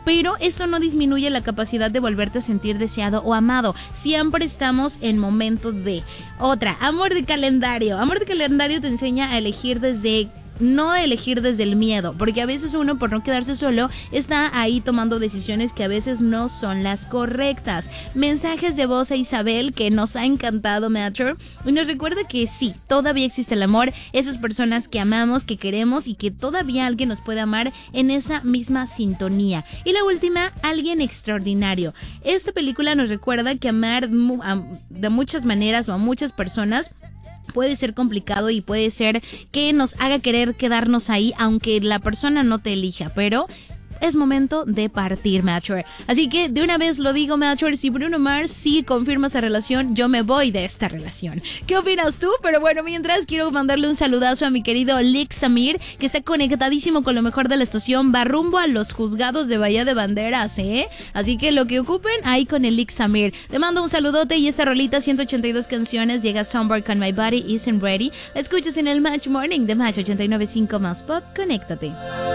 pero eso no disminuye la capacidad de volverte a sentir deseado o amado. Siempre estamos en momentos de... Otra, amor de calendario. Amor de calendario te enseña a elegir no elegir desde el miedo, porque a veces uno, por no quedarse solo, está ahí tomando decisiones que a veces no son las correctas. Mensajes de voz a Isabel, que nos ha encantado, Matter, y nos recuerda que sí, todavía existe el amor, esas personas que amamos, que queremos y que todavía alguien nos puede amar en esa misma sintonía. Y la última, alguien extraordinario. Esta película nos recuerda que amar de muchas maneras o a muchas personas puede ser complicado y puede ser que nos haga querer quedarnos ahí aunque la persona no te elija, pero es momento de partir, Mature. Así que de una vez lo digo, Mature, si Bruno Mars sí confirma esa relación, yo me voy de esta relación. ¿Qué opinas tú? Pero bueno, mientras quiero mandarle un saludazo a mi querido Lick Samir, que está conectadísimo con lo mejor de la estación, va rumbo a los juzgados de Bahía de Banderas, Así que lo que ocupen, ahí con el Lick Samir. Te mando un saludote y esta rolita, 182 canciones, llega Somewhere Con My Body Isn't Ready. La escuchas en el Match Morning de Match 89.5 más Pop. Conéctate.